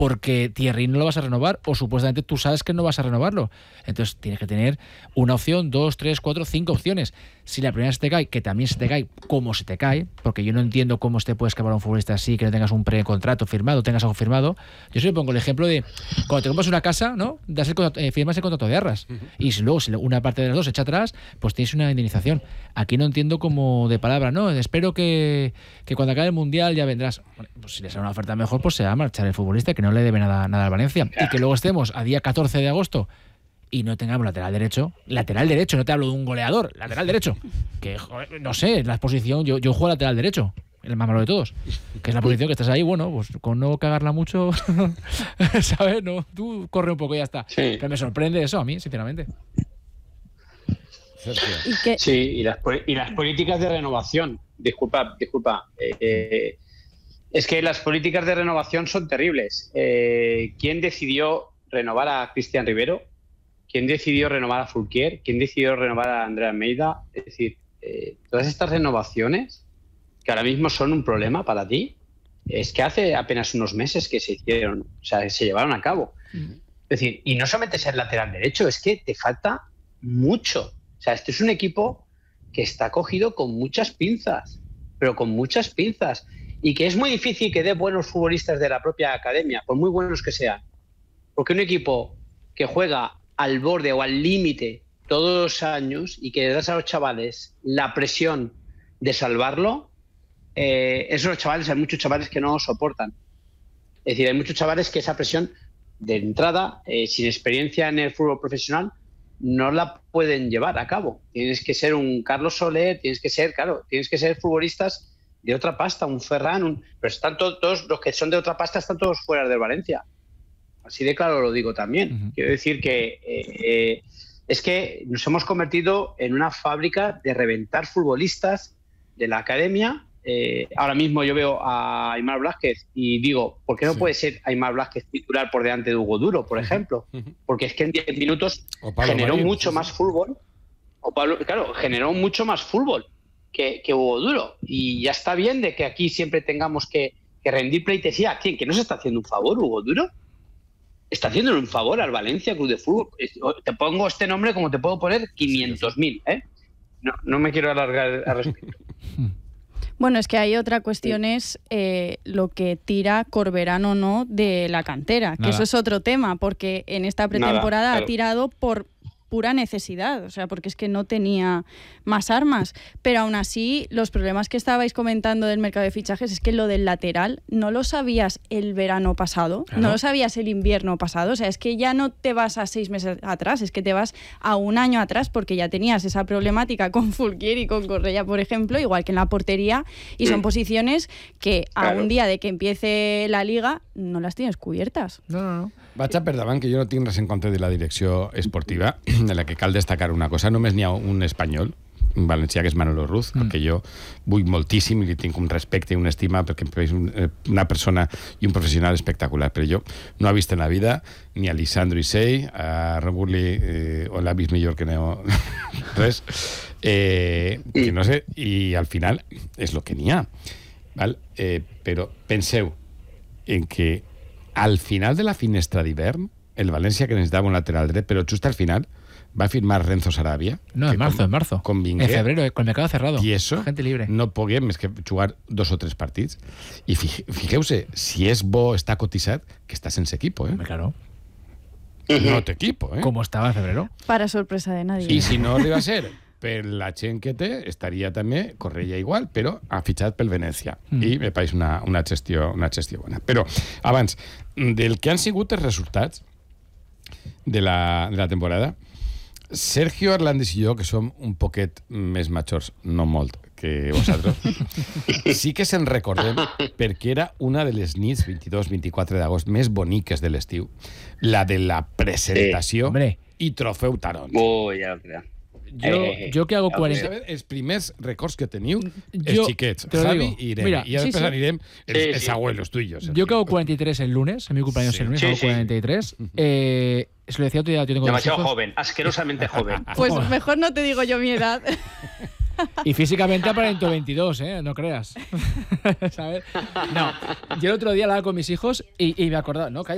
porque Thierry no lo vas a renovar o supuestamente tú sabes que no vas a renovarlo. Entonces tienes que tener una opción, 2, 3, 4, 5 opciones. Si la primera se te cae, que también se te cae como se te cae, porque yo no entiendo cómo te puedes acabar a un futbolista así, que no tengas un precontrato firmado, tengas algo firmado. Yo siempre pongo el ejemplo de cuando te compras una casa, ¿no? Firmas el contrato de arras. Y si luego si una parte de las dos se echa atrás, pues tienes una indemnización. Aquí no entiendo como de palabra, ¿no? Espero que cuando acabe el Mundial ya vendrás. Bueno, pues si le sale una oferta mejor, pues se va a marchar el futbolista, que no le debe nada al Valencia. Y que luego estemos a día 14 de agosto y no tengamos lateral derecho, no te hablo de un goleador, lateral derecho, que joder, no sé, la posición, yo juego lateral derecho, el más malo de todos, que es la posición que estás ahí, bueno, pues con no cagarla mucho, ¿sabes? No, tú corre un poco y ya está. Sí. Pero me sorprende eso a mí, sinceramente. Sí, y las políticas de renovación, disculpa, es que las políticas de renovación son terribles. ¿Quién decidió renovar a Cristian Rivero? ¿Quién decidió renovar a Fulquier? ¿Quién decidió renovar a Andrea Almeida? Es decir, todas estas renovaciones, que ahora mismo son un problema para ti, es que hace apenas unos meses que se hicieron, o sea, se llevaron a cabo. Es decir, y no solamente ser lateral derecho, es que te falta mucho. O sea, este es un equipo que está cogido con muchas pinzas, pero con muchas pinzas, y que es muy difícil que dé buenos futbolistas de la propia academia, por muy buenos que sean. Porque un equipo que juega al borde o al límite todos los años y que le das a los chavales la presión de salvarlo, esos chavales, hay muchos chavales que no soportan. Es decir, hay muchos chavales que esa presión de entrada, sin experiencia en el fútbol profesional, no la pueden llevar a cabo. Tienes que ser un Carlos Soler, tienes que ser futbolistas de otra pasta, un Ferran, pero están todos los que son de otra pasta están todos fuera del Valencia. Así de claro lo digo también. Quiero decir que es que nos hemos convertido en una fábrica de reventar futbolistas de la academia. Ahora mismo yo veo a Aimar Blázquez y digo, ¿por qué no puede ser Aimar Blázquez titular por delante de Hugo Duro, por ejemplo? Porque es que en 10 minutos generó mucho más fútbol. O Pablo, claro, generó mucho más fútbol que Hugo Duro. Y ya está bien de que aquí siempre tengamos que rendir pleitesía. ¿A quién? ¿Que no se está haciendo un favor Hugo Duro? Está haciéndole un favor al Valencia Club de Fútbol. Te pongo este nombre como te puedo poner 500.000, ¿eh? No me quiero alargar al respecto. Bueno, es que hay otra cuestión, es lo que tira Corberán o no de la cantera, que eso es otro tema, porque en esta pretemporada ha tirado por pura necesidad, o sea, porque es que no tenía más armas, pero aún así los problemas que estabais comentando del mercado de fichajes es que lo del lateral no lo sabías el verano pasado, no lo sabías el invierno pasado, o sea, es que ya no te vas a 6 meses atrás, es que te vas a un año atrás porque ya tenías esa problemática con Fulquier y con Correia, por ejemplo, igual que en la portería, y son posiciones que a un día de que empiece la Liga no las tienes cubiertas. No. Vaig a per davant, que jo no tinc res en contra de la direcció esportiva, de la que cal destacar una cosa. Només n'hi ha un espanyol, un valencià, que és Manolo Ruz, que jo vull moltíssim i li tinc un respecte i una estima perquè és una persona i un professional espectacular. Però jo no he vist en la vida ni a Lisandro Isei, a Rebulli, o l'ha vist millor que no res, que no sé, i al final és el que n'hi ha. Val? Però penseu en que al final de la finestra d'hivern, el València, que necesitava un lateral dret, però just al final va firmar Renzo Sarabia. No, en marzo. Convingué, en febrero, con el mercado cerrado. I eso, gente libre. No pogué més que jugar 2 o 3 partits. I fijeu-se, si és bo, està cotitzat, que està sense equipo, ¿eh? Claro. No té equipo, ¿eh? Como estaba en febrero. Para sorpresa de nadie. I si no arriba a ser per la gent que té, estaria també Correia igual, però ha fitxat pel Venècia. I me pareix una gestió bona. Però, abans, del que han sigut els resultats de la temporada, Sergio Arlandis i jo, que som un poquet més majors, no molt, que vosaltres, sí que se'n recordem perquè era una de les nits 22-24 d'agost més boniques de l'estiu, la de la presentació i trofeu taronja. Ja ho crec. Jo que hago 40... Els primers records que teniu, els xiquets, Javi i Irene. Mira, y después anirem els abuelos, tú y yo. Yo que hago 43 el lunes, en mi cumpleaños el lunes, hago 43. Se lo decía otro día, yo tengo demasiado joven, asquerosamente joven. Pues mejor no te digo yo mi edad. Y físicamente aparento 22, no creas. ¿Sabes? No, yo el otro día hablaba con mis hijos y me acordaba, no, calla.